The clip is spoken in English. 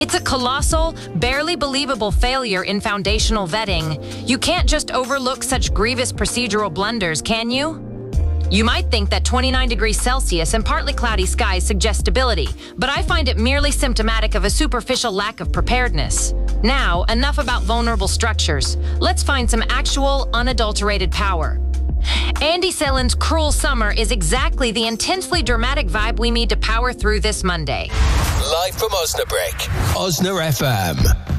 It's a colossal, barely believable failure in foundational vetting. You can't just overlook such grievous procedural blunders, can you? You might think that 29 degrees Celsius and partly cloudy skies suggest stability, but I find it merely symptomatic of a superficial lack of preparedness. Now, enough about vulnerable structures. Let's find some actual, unadulterated power. Andy Selin's Cruel Summer is exactly the intensely dramatic vibe we need to power through this Monday. Live from Osnabrück, Osna FM.